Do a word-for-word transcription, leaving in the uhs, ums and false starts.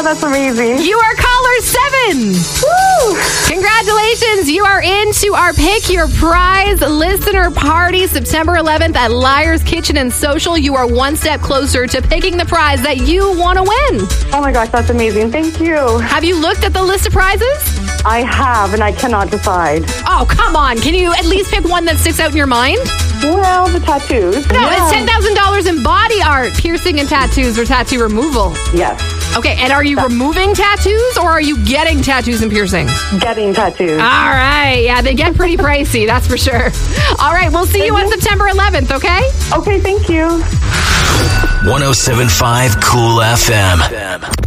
that's amazing. You are caller seven. Woo! Congratulations. You are into our Pick Your Prize listener party September eleventh at Liar's Kitchen and Social. You are one step closer to picking the prize that you want to win. Oh my gosh, that's amazing. Thank you. Have you looked at the list of prizes? I have, and I cannot decide. Oh, come on. Can you at least pick one that sticks out in your mind? Well, the tattoos. No, Yeah. it's ten thousand dollars in body art, piercing and tattoos, or tattoo removal. Yes. Okay, and are you removing tattoos or are you getting tattoos and piercings? Getting tattoos. All right. Yeah, they get pretty pricey, that's for sure. All right, we'll see you on September eleventh, okay? Okay, thank you. one oh seven point five Cool F M.